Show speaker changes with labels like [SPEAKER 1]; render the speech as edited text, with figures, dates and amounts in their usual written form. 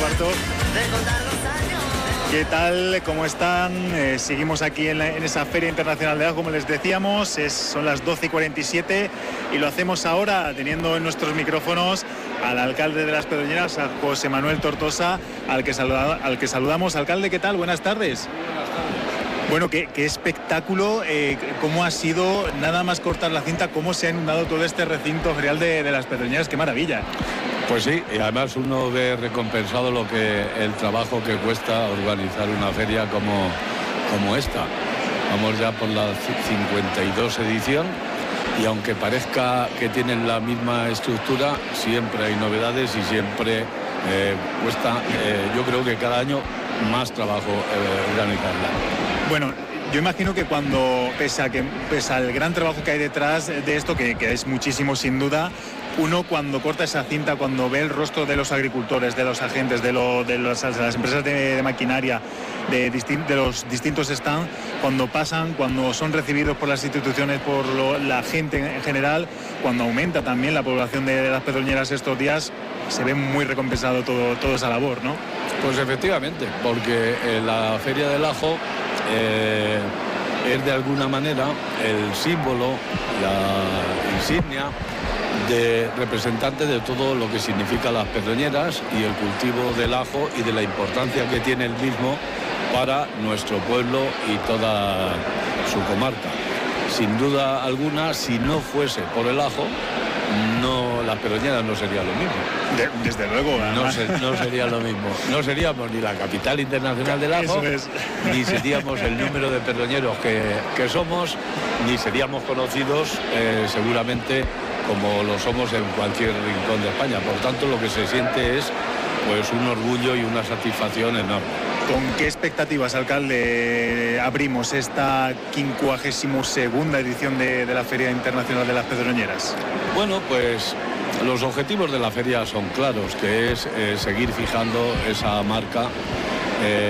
[SPEAKER 1] cuarto. ¿Qué tal? ¿Cómo están? Seguimos aquí en esa Feria Internacional de Ajo, como les decíamos, son las 12:47 y lo hacemos ahora teniendo en nuestros micrófonos al alcalde de Las Pedroñeras, a José Manuel Tortosa, al que saludamos. Alcalde, ¿qué tal? Buenas tardes.
[SPEAKER 2] Buenas tardes.
[SPEAKER 1] Bueno, qué espectáculo, cómo ha sido, nada más cortar la cinta, cómo se ha inundado todo este recinto ferial de Las Pedroñeras, qué maravilla.
[SPEAKER 2] Pues sí, y además uno ve recompensado el trabajo que cuesta organizar una feria como esta. Vamos ya por la 52 edición y aunque parezca que tienen la misma estructura, siempre hay novedades y siempre cuesta, yo creo que cada año más trabajo organizarla.
[SPEAKER 1] Bueno, yo imagino que pese al gran trabajo que hay detrás de esto, que es muchísimo sin duda, uno cuando corta esa cinta, cuando ve el rostro de los agricultores, de los agentes, de las empresas de maquinaria, de los distintos stands, cuando son recibidos por las instituciones, por la gente en general, cuando aumenta también la población de Las Pedroñeras estos días, se ve muy recompensado toda esa labor, ¿no?
[SPEAKER 2] Pues efectivamente, porque la Feria del Ajo es de alguna manera el símbolo, la insignia de representante de todo lo que significa Las Pedroñeras y el cultivo del ajo y de la importancia que tiene el mismo para nuestro pueblo y toda su comarca. Sin duda alguna, si no fuese por el ajo, Las Pedroñeras no sería lo mismo.
[SPEAKER 1] Desde luego.
[SPEAKER 2] No sería lo mismo. No seríamos ni la capital internacional del ajo, ni seríamos el número de pedroñeros que somos, ni seríamos conocidos seguramente como lo somos en cualquier rincón de España. Por tanto, lo que se siente es pues un orgullo y una satisfacción enorme.
[SPEAKER 1] ¿Con qué expectativas, alcalde, abrimos esta 52ª edición de la Feria Internacional de Las Pedroñeras?
[SPEAKER 2] Bueno, pues los objetivos de la feria son claros, que es seguir fijando esa marca